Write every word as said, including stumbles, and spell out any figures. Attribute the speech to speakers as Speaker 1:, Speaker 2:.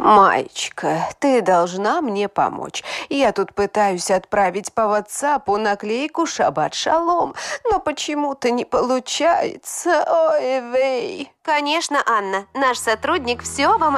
Speaker 1: Маечка, ты должна мне помочь. Я тут пытаюсь отправить по ватсапу наклейку «Шаббат шалом», но почему-то не получается. Ой, вей.
Speaker 2: Конечно, Анна, наш сотрудник все вам